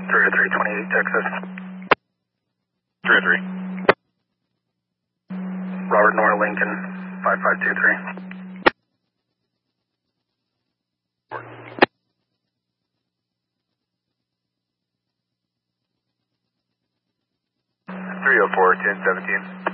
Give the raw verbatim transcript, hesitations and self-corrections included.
three oh three twenty-eight, Texas. three oh three. Robert Nora Lincoln, five five two three. three oh four, ten seventeen.